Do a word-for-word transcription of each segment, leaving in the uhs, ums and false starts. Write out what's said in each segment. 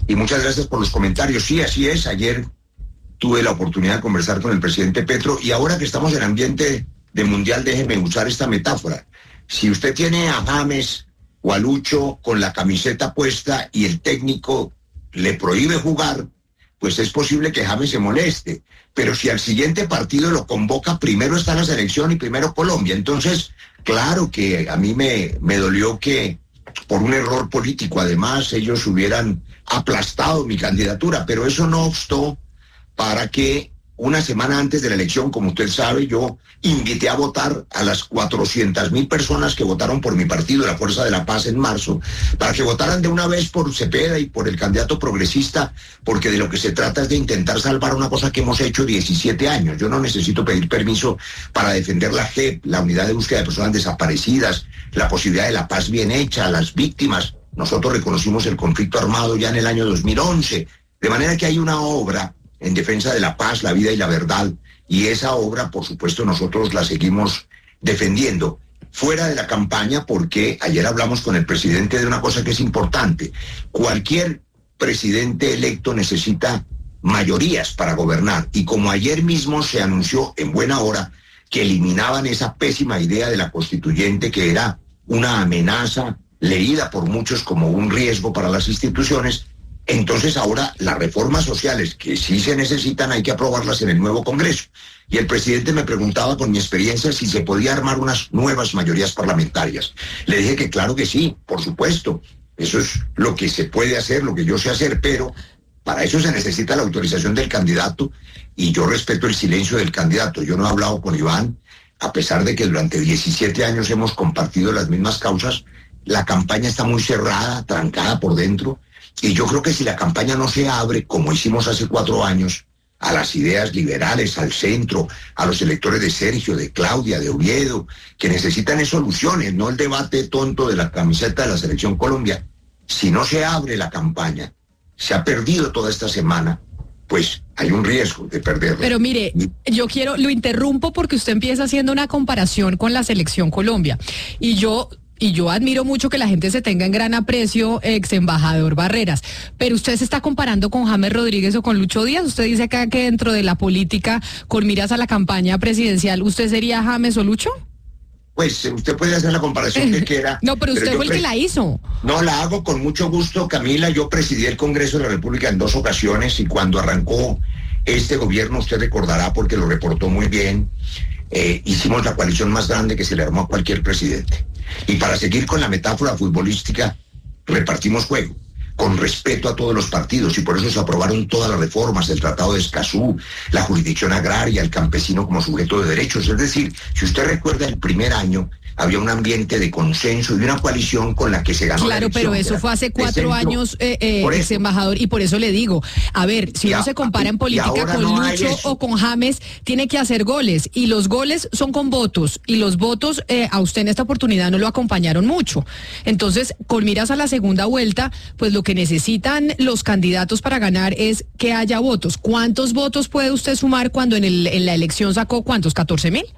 y muchas gracias por los comentarios. Sí, así es. Ayer tuve la oportunidad de conversar con el presidente Petro y ahora que estamos en ambiente de mundial, déjeme usar esta metáfora. Si usted tiene a James o a Lucho con la camiseta puesta y el técnico le prohíbe jugar, pues es posible que James se moleste. Pero si al siguiente partido lo convoca, primero está la selección y primero Colombia. Entonces, claro que a mí me, me dolió que por un error político, además, ellos hubieran aplastado mi candidatura, pero eso no obstó para que una semana antes de la elección, como usted sabe, yo invité a votar a las cuatrocientas mil personas que votaron por mi partido, la Fuerza de la Paz, en marzo, para que votaran de una vez por Cepeda y por el candidato progresista, porque de lo que se trata es de intentar salvar una cosa que hemos hecho diecisiete años. Yo no necesito pedir permiso para defender la J E P, la Unidad de Búsqueda de Personas Desaparecidas, la posibilidad de la paz bien hecha, las víctimas. Nosotros reconocimos el conflicto armado ya en el año dos mil once, de manera que hay una obra en defensa de la paz, la vida y la verdad, y esa obra, por supuesto, nosotros la seguimos defendiendo fuera de la campaña, porque ayer hablamos con el presidente de una cosa que es importante. Cualquier presidente electo necesita mayorías para gobernar, y como ayer mismo se anunció en buena hora que eliminaban esa pésima idea de la constituyente, que era una amenaza leída por muchos como un riesgo para las instituciones, entonces ahora las reformas sociales que sí se necesitan hay que aprobarlas en el nuevo Congreso. Y el presidente me preguntaba con mi experiencia si se podía armar unas nuevas mayorías parlamentarias. Le dije que claro que sí, por supuesto. Eso es lo que se puede hacer, lo que yo sé hacer, pero para eso se necesita la autorización del candidato y yo respeto el silencio del candidato. Yo no he hablado con Iván, a pesar de que durante diecisiete años hemos compartido las mismas causas. La campaña está muy cerrada, trancada por dentro. Y yo creo que si la campaña no se abre, como hicimos hace cuatro años, a las ideas liberales, al centro, a los electores de Sergio, de Claudia, de Oviedo, que necesitan es soluciones, no el debate tonto de la camiseta de la Selección Colombia. Si no se abre la campaña, se ha perdido toda esta semana, pues hay un riesgo de perderla. Pero mire, yo quiero, lo interrumpo porque usted empieza haciendo una comparación con la Selección Colombia. Y yo... Y yo admiro mucho que la gente se tenga en gran aprecio, ex embajador Barreras, pero usted se está comparando con James Rodríguez o con Lucho Díaz. Usted dice acá que dentro de la política, con miras a la campaña presidencial, ¿usted sería James o Lucho? Pues usted puede hacer la comparación que quiera. No, pero usted pero fue el que la hizo. No, la hago con mucho gusto, Camila. Yo presidí el Congreso de la República en dos ocasiones y cuando arrancó este gobierno, usted recordará porque lo reportó muy bien, eh, hicimos la coalición más grande que se le armó a cualquier presidente. Y para seguir con la metáfora futbolística, repartimos juego, con respeto a todos los partidos, y por eso se aprobaron todas las reformas, el Tratado de Escazú, la jurisdicción agraria, el campesino como sujeto de derechos. Es decir, si usted recuerda el primer año, había un ambiente de consenso y una coalición con la que se ganó claro, la elección. Claro, pero eso fue hace cuatro años, eh, eh, ex embajador, y por eso le digo, a ver, si uno se compara en política con no Lucho o con James, tiene que hacer goles, y los goles son con votos, y los votos eh, a usted en esta oportunidad no lo acompañaron mucho. Entonces, con miras a la segunda vuelta, pues lo que necesitan los candidatos para ganar es que haya votos. ¿Cuántos votos puede usted sumar cuando en, el, en la elección sacó, cuántos, catorce mil?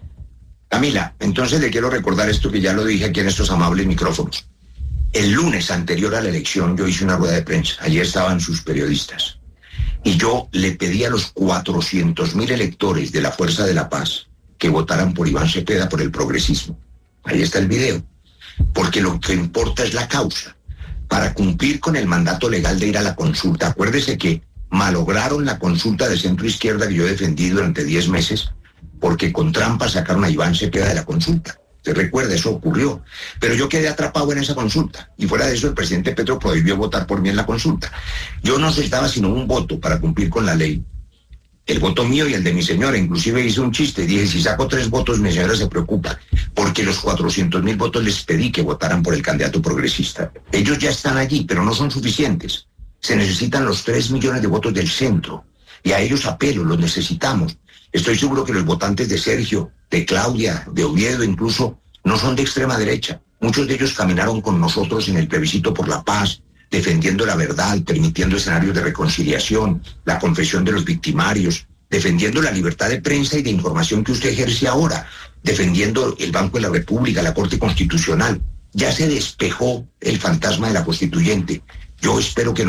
Camila, entonces le quiero recordar esto que ya lo dije aquí en estos amables micrófonos. El lunes anterior a la elección yo hice una rueda de prensa, allí estaban sus periodistas, y yo le pedí a los cuatrocientos mil electores de la Fuerza de la Paz que votaran por Iván Cepeda, por el progresismo. Ahí está el video, porque lo que importa es la causa. Para cumplir con el mandato legal de ir a la consulta, acuérdese que malograron la consulta de centro izquierda que yo defendí durante diez meses, porque con trampa sacaron a Iván Cepeda de la consulta. Usted recuerda, eso ocurrió. Pero yo quedé atrapado en esa consulta. Y fuera de eso, el presidente Petro prohibió votar por mí en la consulta. Yo no necesitaba sino un voto para cumplir con la ley. El voto mío y el de mi señora. Inclusive hice un chiste. Dije, si saco tres votos, mi señora se preocupa. Porque los cuatrocientos mil votos les pedí que votaran por el candidato progresista. Ellos ya están allí, pero no son suficientes. Se necesitan los tres millones de votos del centro. Y a ellos apelo, los necesitamos. Estoy seguro que los votantes de Sergio, de Claudia, de Oviedo incluso, no son de extrema derecha. Muchos de ellos caminaron con nosotros en el plebiscito por la paz, defendiendo la verdad, permitiendo escenarios de reconciliación, la confesión de los victimarios, defendiendo la libertad de prensa y de información que usted ejerce ahora, defendiendo el Banco de la República, la Corte Constitucional. Ya se despejó el fantasma de la constituyente. Yo espero que no